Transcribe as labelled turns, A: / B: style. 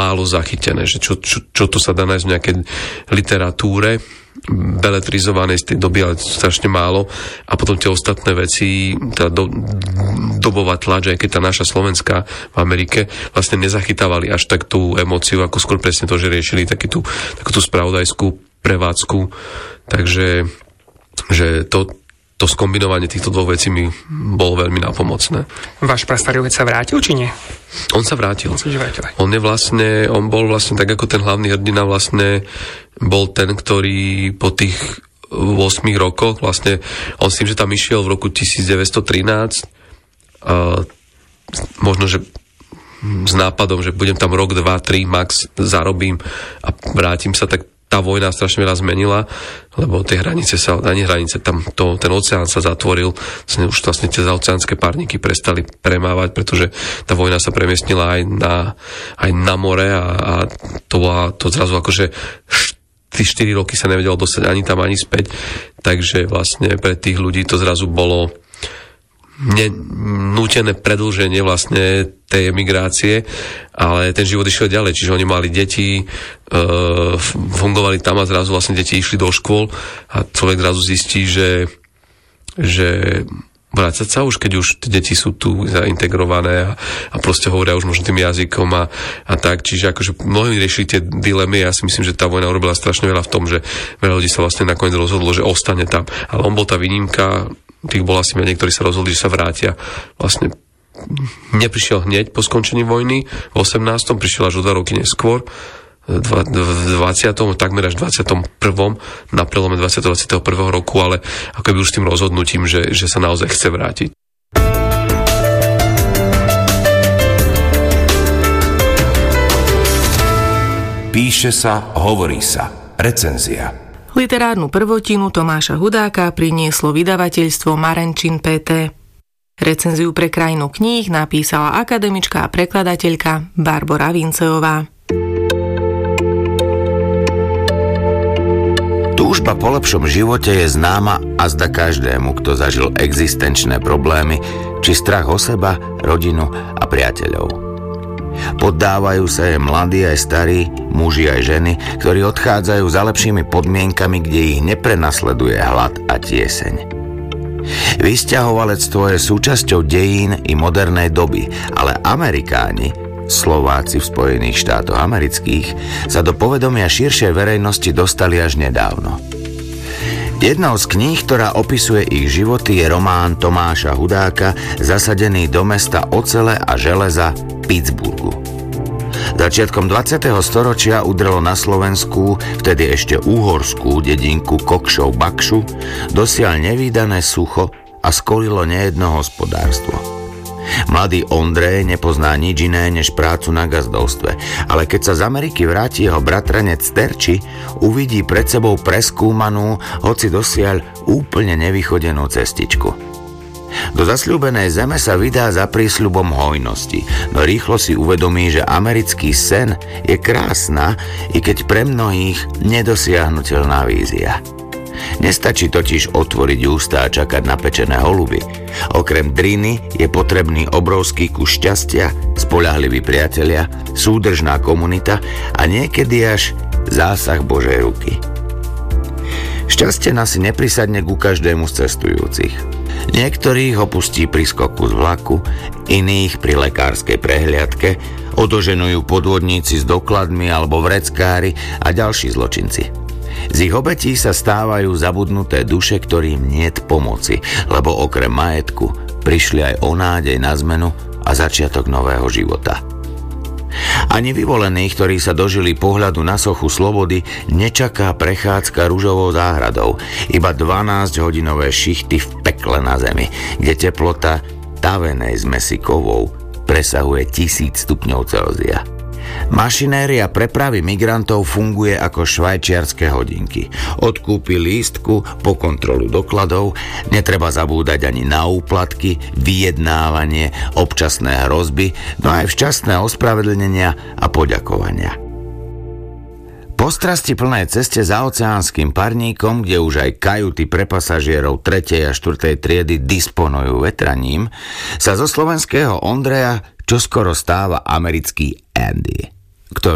A: málo zachytené, že čo to sa dá nájsť v nejakej literatúre beletrizovanej z tej doby, ale strašne málo. A potom tie ostatné veci, tá dobová tlač, aj keď tá naša slovenská v Amerike, vlastne nezachytávali až tak tú emóciu, ako skôr presne to, že riešili takú tú spravodajskú prevádzku. Takže že to skombinovanie týchto dvoch vecí mi bolo veľmi nápomocné.
B: Váš prastarý otec sa vrátil, či nie?
A: On sa vrátil. On bol vlastne tak ako ten hlavný hrdina, vlastne bol ten, ktorý po tých 8 rokoch, vlastne on s tým, že tam išiel v roku 1913, možno, že s nápadom, že budem tam rok, 2, 3 max zarobím a vrátim sa, tak tá vojna strašne veľa zmenila, lebo tie hranice tam ten oceán sa zatvoril, už vlastne tie oceánske párniky prestali premávať, pretože tá vojna sa premiestnila aj na more a to zrazu akože 4 roky sa nevedelo dostať ani tam, ani späť, takže vlastne pre tých ľudí to zrazu bolo nútené predĺženie vlastne tej emigrácie, ale ten život išiel ďalej, čiže oni mali deti, fungovali tam a zrazu vlastne deti išli do škôl a človek zrazu zistí, že vrácať sa už, keď už tie deti sú tu zaintegrované a proste hovoria už možno tým jazykom a tak, čiže akože mnohí riešili tie dilemy, ja si myslím, že tá vojna urobila strašne veľa v tom, že veľa ľudí sa vlastne nakoniec rozhodlo, že ostane tam, ale on bol tá výnimka, tých bol asi menej, ktorí sa rozhodli, že sa vrátia. Vlastne neprišiel hneď po skončení vojny, v 18. prišiel až o 2 roky neskôr, v 20. takmer až 21. na prelome 20. 21. roku, ale ako by už s tým rozhodnutím, že sa naozaj chce vrátiť.
C: Píše sa, hovorí sa. Recenzia.
D: Literárnu prvotinu Tomáša Hudáka prinieslo vydavateľstvo Marenčín PT. Recenziu pre Krajinu kníh napísala akademička a prekladateľka Barbora Vinceová.
E: Túžba po lepšom živote je známa azda každému, kto zažil existenčné problémy, či strach o seba, rodinu a priateľov. Poddávajú sa jej mladí aj starí, muži aj ženy, ktorí odchádzajú za lepšími podmienkami, kde ich neprenasleduje hlad a tieseň. Vysťahovalectvo je súčasťou dejín i modernej doby, ale Amerikáni, Slováci v Spojených štátoch amerických, sa do povedomia širšej verejnosti dostali až nedávno. Jednou z kníh, ktorá opisuje ich životy, je román Tomáša Hudáka zasadený do mesta ocele a železa Pittsburghu. Začiatkom 20. storočia udrelo na Slovensku, vtedy ešte uhorskú dedinku Kokšov-Bakšu, dosiaľ nevídané sucho a skolilo nejedno hospodárstvo. Mladý Ondrej nepozná nič iné než prácu na gazdovstve, ale keď sa z Ameriky vráti jeho bratranec Terči, uvidí pred sebou preskúmanú, hoci dosiaľ úplne nevychodenú cestičku. Do zasľúbenej zeme sa vydá za prísľubom hojnosti, no rýchlo si uvedomí, že americký sen je krásna, i keď pre mnohých nedosiahnuteľná vízia. Nestačí totiž otvoriť ústa a čakať na pečené holuby. Okrem driny je potrebný obrovský kus šťastia, spoľahliví priatelia, súdržná komunita a niekedy až zásah Božej ruky. Šťastie si neprisadne ku každému z cestujúcich. Niektorých opustí pri skoku z vlaku, iných pri lekárskej prehliadke, odoženujú podvodníci s dokladmi alebo vreckári a ďalší zločinci. Z ich obetí sa stávajú zabudnuté duše, ktorým niet pomoci, lebo okrem majetku prišli aj o nádej na zmenu a začiatok nového života. Ani vyvolení, ktorí sa dožili pohľadu na sochu slobody, nečaká prechádzka ružovou záhradou, iba 12-hodinové šichty v pekle na zemi, kde teplota tavenej zmesi kovov presahuje 1000 stupňov Celzia. Mašinéria prepravy migrantov funguje ako švajčiarske hodinky. Od kúpy lístku po kontrolu dokladov netreba zabúdať ani na úplatky, vyjednávanie, občasné hrozby, no aj včasné ospravedlnenia a poďakovania. Po strasti plnej ceste za oceánskym parníkom, kde už aj kajuty pre pasažierov 3. a 4. triedy disponujú vetraním, sa zo slovenského Ondreja čoskoro stáva americký Andy, ktorý